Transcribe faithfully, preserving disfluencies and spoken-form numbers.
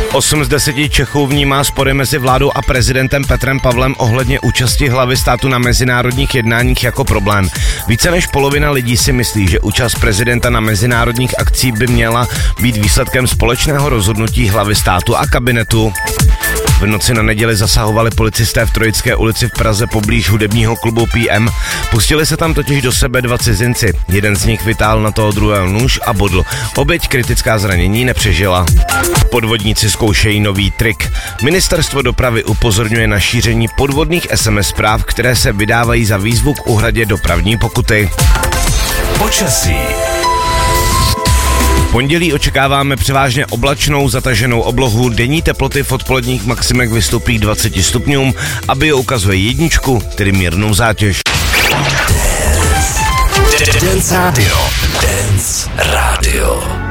Osm z deseti Čechů vnímá spory mezi vládou a prezidentem Petrem Pavlem ohledně účasti hlavy státu na mezinárodních jednáních jako problém. Více než polovina lidí si myslí, že účast prezidenta na mezinárodních akcích by měla být výsledkem společného rozhodnutí hlavy státu a kabinetu. V noci na neděli zasahovali policisté v Trojické ulici v Praze poblíž hudebního klubu P M. Pustili se tam totiž do sebe dva cizinci. Jeden z nich vytáhl na toho druhého nůž a bodl. Oběť kritická zranění nepřežila. Podvodníci zkoušejí nový trik. Ministerstvo dopravy upozorňuje na šíření podvodných es em es zpráv, které se vydávají za výzvu k úhradě dopravní pokuty. Počasí. V pondělí očekáváme převážně oblačnou zataženou oblohu, denní teploty v odpoledních maximech vystoupí k dvaceti stupňům, aby je ukazuje jedničku, tedy mírnou zátěž. Dance Radio. Dance Radio.